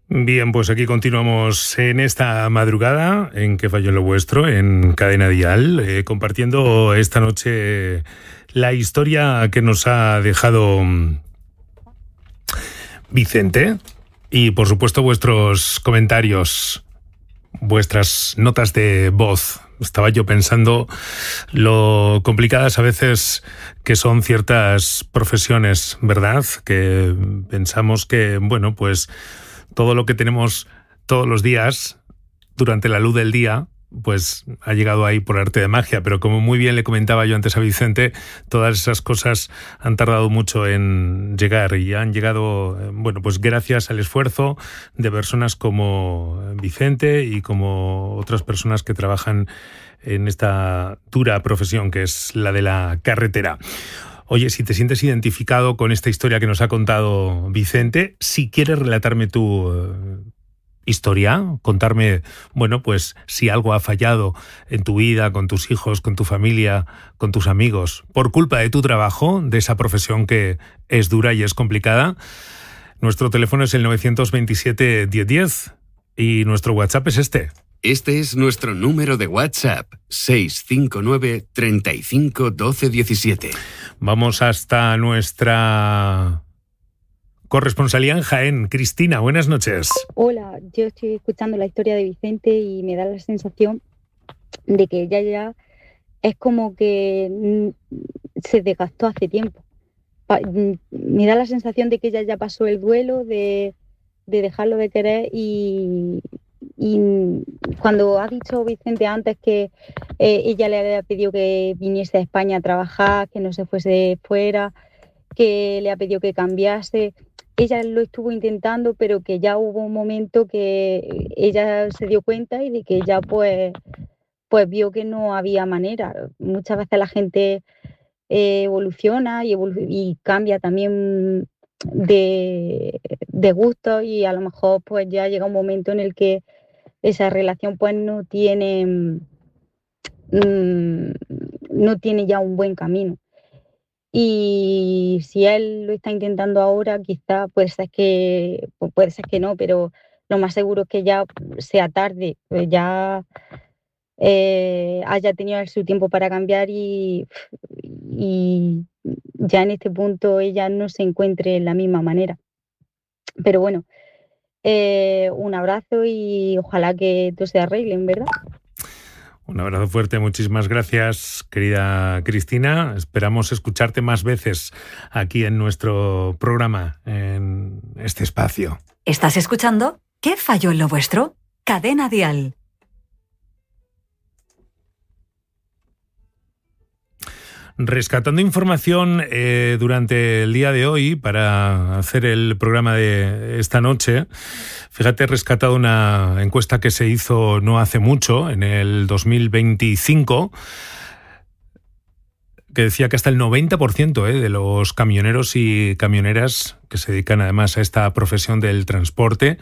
Bien, pues aquí continuamos en esta madrugada, en ¿Qué falló en lo vuestro?, en Cadena Dial, compartiendo esta noche la historia que nos ha dejado Vicente y, por supuesto, vuestros comentarios, vuestras notas de voz. Estaba yo pensando lo complicadas a veces que son ciertas profesiones, ¿verdad? Que pensamos que, bueno, pues todo lo que tenemos todos los días durante la luz del día, pues ha llegado ahí por arte de magia, pero como muy bien le comentaba yo antes a Vicente, todas esas cosas han tardado mucho en llegar y han llegado, bueno, pues gracias al esfuerzo de personas como Vicente y como otras personas que trabajan en esta dura profesión que es la de la carretera. Oye, si te sientes identificado con esta historia que nos ha contado Vicente, si quieres relatarme tu historia, contarme, bueno, pues si algo ha fallado en tu vida, con tus hijos, con tu familia, con tus amigos, por culpa de tu trabajo, de esa profesión que es dura y es complicada, nuestro teléfono es el 927 1010 y nuestro WhatsApp es este. Este es nuestro número de WhatsApp, 659 35 12 17. Vamos hasta nuestra corresponsalía en Jaén. Cristina, buenas noches. Hola, yo estoy escuchando la historia de Vicente y me da la sensación de que ella ya es como que se desgastó hace tiempo. Me da la sensación de que ella ya pasó el duelo de dejarlo de querer y cuando ha dicho Vicente antes que ella le había pedido que viniese a España a trabajar, que no se fuese fuera, que le ha pedido que cambiase, ella lo estuvo intentando, pero que ya hubo un momento que ella se dio cuenta y de que ella pues vio que no había manera. Muchas veces la gente evoluciona y cambia también de gusto y a lo mejor pues ya llega un momento en el que esa relación pues no tiene ya un buen camino. Y si él lo está intentando ahora, quizá puede ser que no, pero lo más seguro es que ya sea tarde, pues ya haya tenido su tiempo para cambiar y ya en este punto ella no se encuentre de la misma manera. Pero bueno, un abrazo y ojalá que todo se arregle, ¿verdad? Un abrazo fuerte, muchísimas gracias, querida Cristina. Esperamos escucharte más veces aquí en nuestro programa, en este espacio. ¿Estás escuchando? ¿Qué falló en lo vuestro? Cadena Dial. Rescatando información durante el día de hoy para hacer el programa de esta noche, fíjate, he rescatado una encuesta que se hizo no hace mucho, en el 2025, que decía que hasta el 90% de los camioneros y camioneras que se dedican además a esta profesión del transporte